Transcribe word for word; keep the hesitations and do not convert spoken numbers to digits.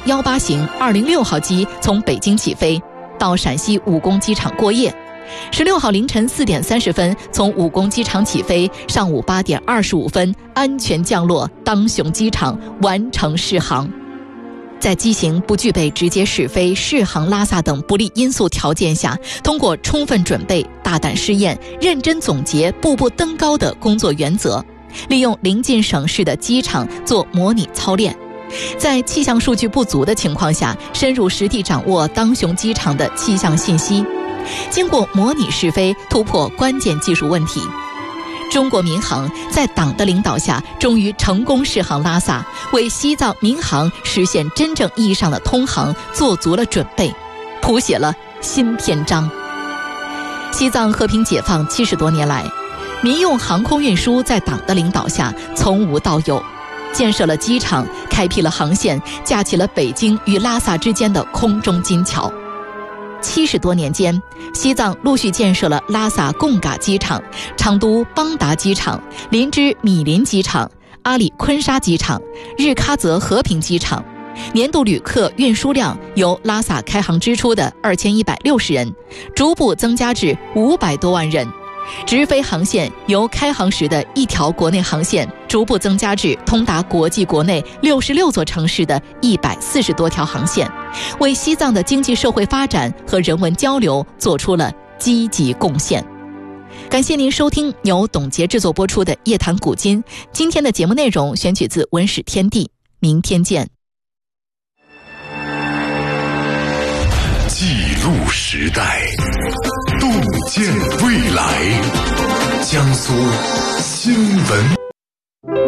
幺八型二零六号机从北京起飞，到陕西武功机场过夜。十六号凌晨四点三十分从武功机场起飞，上午八点二十五分安全降落当雄机场，完成试航。在机型不具备直接试飞、试航拉萨等不利因素条件下，通过充分准备、大胆试验、认真总结、步步登高的工作原则，利用临近省市的机场做模拟操练，在气象数据不足的情况下，深入实地掌握当雄机场的气象信息，经过模拟试飞，突破关键技术问题。中国民航在党的领导下，终于成功试航拉萨，为西藏民航实现真正意义上的通航做足了准备，谱写了新篇章。西藏和平解放七十多年来，民用航空运输在党的领导下从无到有，建设了机场，开辟了航线，架起了北京与拉萨之间的空中金桥。七十多年间，西藏陆续建设了拉萨贡嘎机场、成都邦达机场、林芝米林机场、阿里昆沙机场、日喀则和平机场。年度旅客运输量由拉萨开航之初的二千一百六十人，逐步增加至五百多万人。直飞航线由开航时的一条国内航线，逐步增加至通达国际国内六十六座城市的一百四十多条航线，为西藏的经济社会发展和人文交流做出了积极贡献。感谢您收听由董洁制作播出的《夜谈古今》，今天的节目内容选取自文史天地，明天见。 记录时代，洞见未来，江苏新闻